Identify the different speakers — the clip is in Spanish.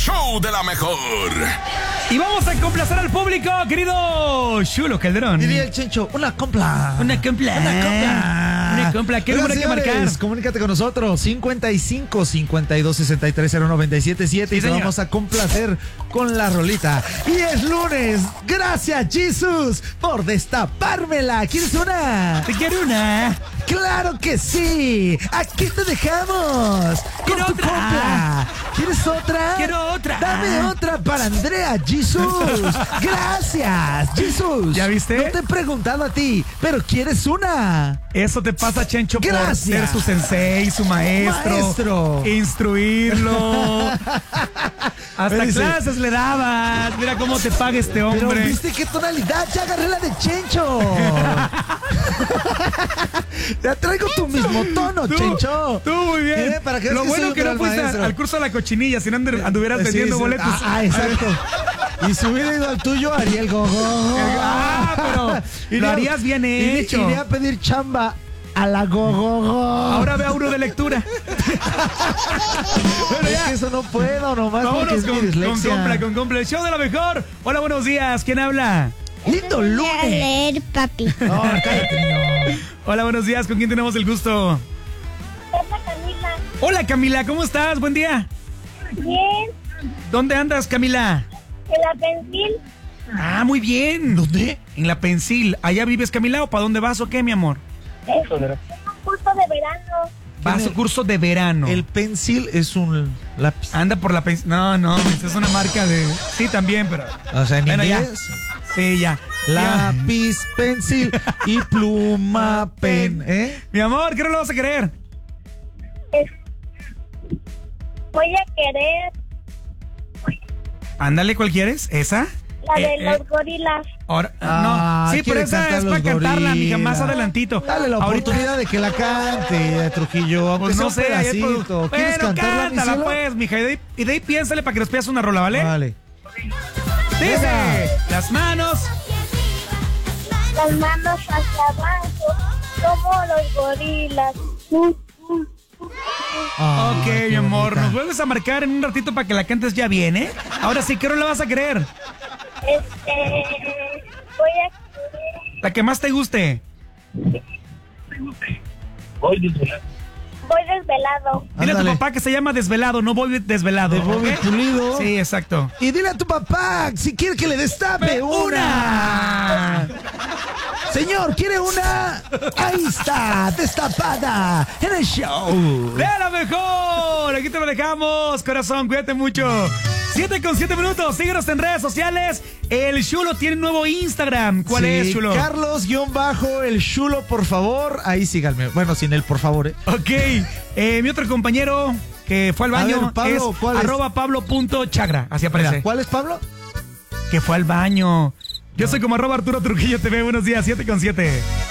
Speaker 1: show de la mejor.
Speaker 2: Y vamos a complacer al público, querido Chulo Calderón.
Speaker 3: Diría el Chencho, una compla.
Speaker 2: Una compla. Una compla. ¿Qué número hay que marcar?
Speaker 3: Comunícate con nosotros, 55 52 63 0977
Speaker 2: Sí,
Speaker 3: y te
Speaker 2: señor.
Speaker 3: vamos a complacer con la rolita. Y es lunes. Gracias, Jesús, por destapármela. ¿Quieres una?
Speaker 2: ¿Te quiero una?
Speaker 3: ¡Claro que sí! ¡Aquí te dejamos! ¡Con
Speaker 2: ¡Quiero
Speaker 3: tu
Speaker 2: otra!
Speaker 3: compra! ¿Quieres otra?
Speaker 2: ¡Quiero otra!
Speaker 3: ¡Dame otra para Andrea, Jesús! ¡Gracias, Jesús!
Speaker 2: ¿Ya viste?
Speaker 3: No te he preguntado a ti, pero ¿quieres una?
Speaker 2: Eso te pasa, Chencho, por
Speaker 3: Gracias.
Speaker 2: ser su sensei, su maestro. Instruirlo. Hasta
Speaker 3: Me dice,
Speaker 2: clases le dabas. Mira cómo te paga este
Speaker 3: pero
Speaker 2: hombre.
Speaker 3: ¿viste qué tonalidad? Ya agarré la de Chencho. Ya traigo tu mismo tono, Chencho.
Speaker 2: Tú muy bien.
Speaker 3: Para que veas
Speaker 2: Lo
Speaker 3: que
Speaker 2: bueno
Speaker 3: soy
Speaker 2: que no
Speaker 3: un gran
Speaker 2: fuiste
Speaker 3: maestro.
Speaker 2: al curso de la cochinilla, si no anduvieras
Speaker 3: Sí,
Speaker 2: vendiendo
Speaker 3: sí.
Speaker 2: boletos.
Speaker 3: Exacto. Y si hubiera ido al tuyo, haría el gogo.
Speaker 2: Pero lo harías bien hecho.
Speaker 3: Iría a pedir chamba a la gogo.
Speaker 2: Ahora ve a uno de lectura.
Speaker 3: Bueno, es que eso no puedo, nomás porque
Speaker 2: Vámonos
Speaker 3: es mi dislexia.
Speaker 2: con compra. El show de la mejor. Hola, buenos días. ¿Quién habla?
Speaker 3: Lindo
Speaker 4: A
Speaker 3: lunes.
Speaker 4: leer, papi.
Speaker 3: No, cállate, niño.
Speaker 2: Hola, buenos días. ¿Con quién tenemos el gusto?
Speaker 4: Hola, Camila.
Speaker 2: Hola, Camila. ¿Cómo estás? Buen día.
Speaker 4: Bien.
Speaker 2: ¿Dónde andas, Camila?
Speaker 4: En la pensil.
Speaker 2: Ah, muy bien. ¿Dónde? En la Pensil. ¿Allá vives, Camila, o para dónde vas o qué, mi amor?
Speaker 4: Es un curso de verano.
Speaker 2: Vas a curso de verano.
Speaker 3: El pencil es un lápiz.
Speaker 2: Anda por la Pensil. No, es una marca de... Sí, también, pero...
Speaker 3: O sea, en
Speaker 2: Bueno, ya.
Speaker 3: inglés.
Speaker 2: Sí, ya.
Speaker 3: Lápiz, pencil y pluma, pen. ¿Eh?
Speaker 2: Mi amor, ¿qué no lo vas a querer?
Speaker 4: Voy a querer
Speaker 2: Ándale, ¿cuál quieres? ¿Esa?
Speaker 4: la de los gorilas.
Speaker 2: Ahora,
Speaker 3: Ah,
Speaker 2: no. Sí, pero
Speaker 3: quiere
Speaker 2: esa
Speaker 3: cantar
Speaker 2: es
Speaker 3: los
Speaker 2: para cantarla,
Speaker 3: gorilas.
Speaker 2: mija, más adelantito.
Speaker 3: Dale la
Speaker 2: Ahorita-
Speaker 3: oportunidad de que la cante, Trujillo, aunque
Speaker 2: Pues
Speaker 3: sea
Speaker 2: no
Speaker 3: un
Speaker 2: sé, ayer,
Speaker 3: pedacito.
Speaker 2: pues,
Speaker 3: ¿Quieres
Speaker 2: bueno,
Speaker 3: cantarla, mi
Speaker 2: cántala,
Speaker 3: cielo?
Speaker 2: pues, mija, y de ahí piénsale para que nos pidas una rola, ¿vale?
Speaker 3: Vale.
Speaker 2: Dice,
Speaker 3: Venga.
Speaker 2: las manos.
Speaker 4: Las manos hacia abajo, como los gorilas.
Speaker 3: Ah,
Speaker 2: Ok,
Speaker 3: qué
Speaker 2: mi amor,
Speaker 3: bonita.
Speaker 2: nos vuelves a marcar en un ratito para que la cantes ya bien, ¿eh? Ahora sí, ¿qué rola vas a querer?
Speaker 4: Voy a querer.
Speaker 2: La que más te guste.
Speaker 4: Voy desvelado.
Speaker 2: Dile a tu
Speaker 3: Ándale.
Speaker 2: papá que se llama Desvelado, no Bobby Desvelado.
Speaker 3: De Bobby
Speaker 2: ¿ok?
Speaker 3: Pulido.
Speaker 2: Sí, exacto.
Speaker 3: Y dile a tu papá si quiere que le destape una. Señor, ¿quiere una? Ahí está, destapada en el show.
Speaker 2: ¡De la mejor! Aquí te lo dejamos, corazón, cuídate mucho. 7:07 minutos, síguenos en redes sociales. El Chulo tiene un nuevo Instagram. ¿Cuál es, Chulo?
Speaker 3: Carlos-el Chulo, por favor. Ahí síganme. Bueno, sin él, por favor.
Speaker 2: Ok, mi otro compañero que fue al baño
Speaker 3: ver, Pablo,
Speaker 2: es
Speaker 3: ¿cuál es?
Speaker 2: @pablo.chagra, así aparece.
Speaker 3: Mira, ¿cuál es, Pablo?
Speaker 2: Que fue al baño. Yo soy como @Arturo Trujillo TV, buenos días, 7:07.